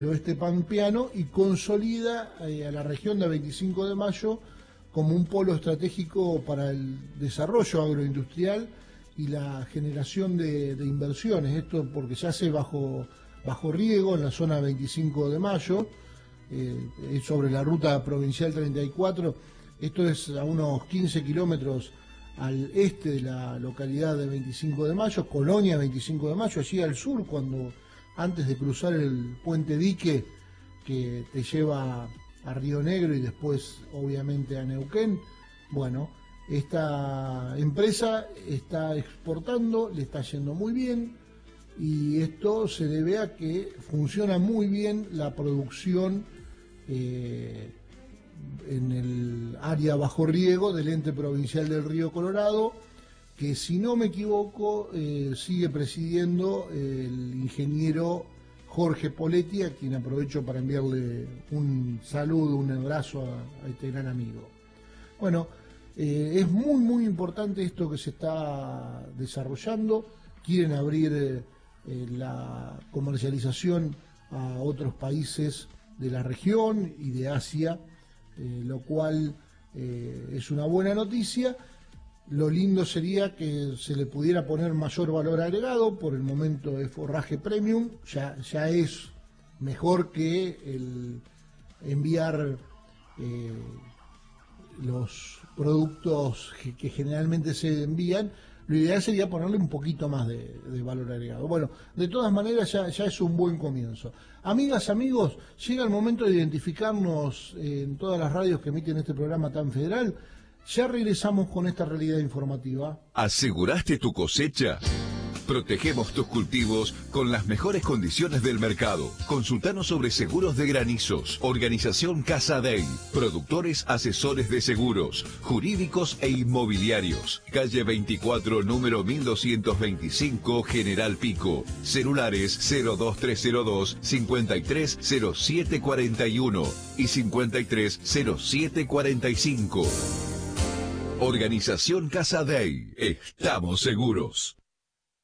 oeste pampeano y consolida a la región de 25 de Mayo como un polo estratégico para el desarrollo agroindustrial y la generación de inversiones. Esto porque se hace bajo riego en la zona 25 de Mayo, sobre la ruta provincial 34. Esto es a unos 15 kilómetros al este de la localidad de 25 de Mayo, Colonia 25 de Mayo, allí al sur, antes de cruzar el puente dique que te lleva a Río Negro y después obviamente a Neuquén. Bueno, esta empresa está exportando, le está yendo muy bien, y esto se debe a que funciona muy bien la producción en el área bajo riego del ente provincial del Río Colorado, que si no me equivoco sigue presidiendo el ingeniero Jorge Poletti, a quien aprovecho para enviarle un saludo, un abrazo a este gran amigo. Bueno, es muy importante esto que se está desarrollando. Quieren abrir la comercialización a otros países de la región y de Asia, lo cual es una buena noticia. Lo lindo sería que se le pudiera poner mayor valor agregado. Por el momento es forraje premium, ya es mejor que el enviar los productos que generalmente se envían. Lo ideal sería ponerle un poquito más de valor agregado. Bueno, de todas maneras ya es un buen comienzo. Amigas, amigos, llega el momento de identificarnos en todas las radios que emiten este programa tan federal. Ya regresamos con esta realidad informativa. ¿Aseguraste tu cosecha? Protegemos tus cultivos con las mejores condiciones del mercado. Consultanos sobre seguros de granizos. Organización Casa Dey. Productores asesores de seguros, jurídicos e inmobiliarios. Calle 24, número 1225, General Pico. Celulares 02302 530741 y 530745. Organización Casa Dey. Estamos seguros.